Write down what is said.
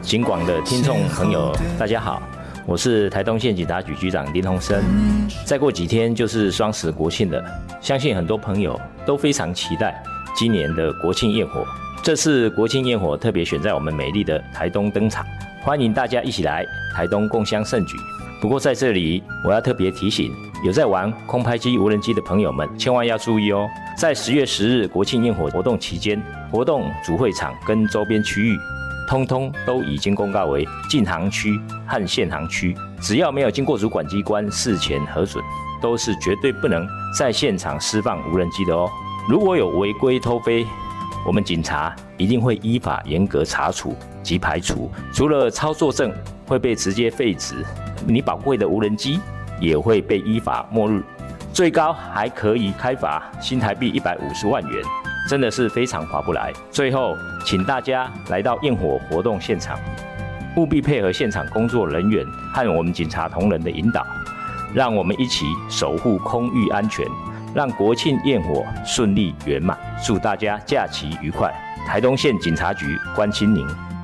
警广的听众朋友，大家好，我是台东县警察局局长林鸿生。再过几天就是双十国庆了，相信很多朋友都非常期待今年的国庆焰火。这次国庆焰火特别选在我们美丽的台东登场，欢迎大家一起来台东共襄盛举。不过在这里，我要特别提醒有在玩空拍机、无人机的朋友们，千万要注意哦。在10月10日国庆焰火活动期间，活动主会场跟周边区域通通都已经公告为禁航区和限航区，只要没有经过主管机关事前核准，都是绝对不能在现场释放无人机的哦。如果有违规偷飞，我们警察一定会依法严格查处及排除，除了操作证会被直接废止，你宝贵的无人机也会被依法没入，最高还可以开罚新台币150万元。真的是非常划不来。最后，请大家来到焰火活动现场，务必配合现场工作人员和我们警察同仁的引导，让我们一起守护空域安全，让国庆焰火顺利圆满。祝大家假期愉快！台东县警察局关心您。